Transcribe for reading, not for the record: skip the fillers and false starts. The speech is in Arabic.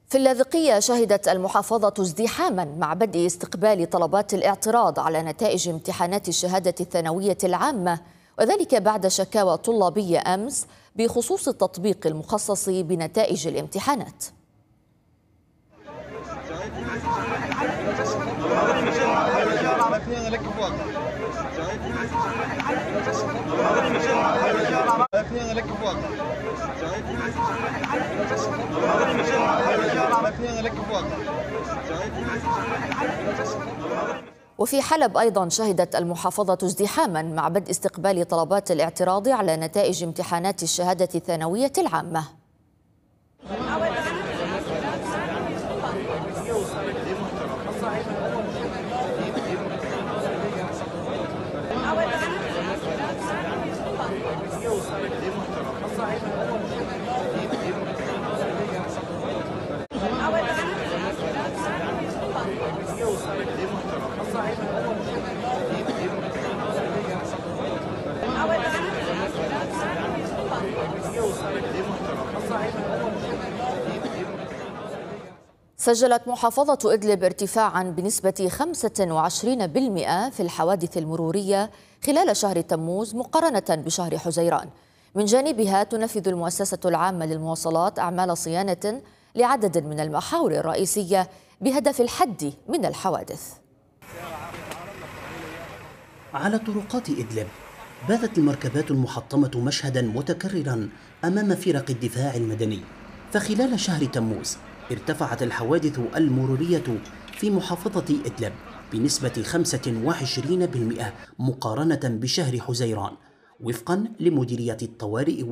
في اللاذقية شهدت المحافظة ازدحاما مع بدء استقبال طلبات الاعتراض على نتائج امتحانات الشهادة الثانوية العامة، وذلك بعد شكاوى طلابية أمس بخصوص التطبيق المخصص بنتائج الامتحانات. وفي حلب أيضا شهدت المحافظة ازدحاما مع بدء استقبال طلبات الاعتراض على نتائج امتحانات الشهادة الثانوية العامة. سجلت محافظة إدلب ارتفاعا بنسبة 25% في الحوادث المرورية خلال شهر تموز مقارنة بشهر حزيران. من جانبها تنفذ المؤسسة العامة للمواصلات أعمال صيانة لعدد من المحاور الرئيسية بهدف الحد من الحوادث. على طرقات إدلب باتت المركبات المحطمة مشهدا متكررا أمام فرق الدفاع المدني، فخلال شهر تموز ارتفعت الحوادث المرورية في محافظة إدلب بنسبة 25% مقارنة بشهر حزيران، وفقا لمديرية الطوارئ